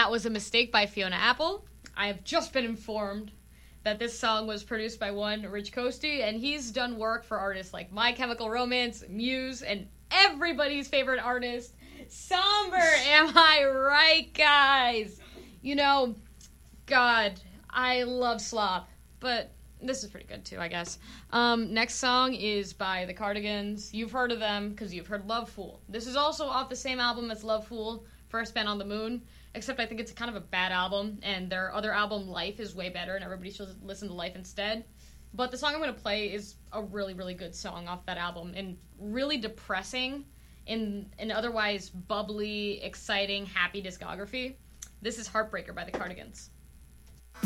That Was a Mistake by Fiona Apple. I have just been informed that this song was produced by one Rich Coastie, and he's done work for artists like My Chemical Romance, Muse, and everybody's favorite artist, Somber. Am I right, guys? You know, God, I love Slop, but this is pretty good too, I guess. Next song is by The Cardigans. You've heard of them because you've heard Love Fool. This is also off the same album as Love Fool, First Man on the Moon, except I think it's kind of a bad album, and their other album, Life, is way better, and everybody should listen to Life instead. But the song I'm going to play is a really, really good song off that album, and really depressing in an otherwise bubbly, exciting, happy discography. This is Heartbreaker by The Cardigans.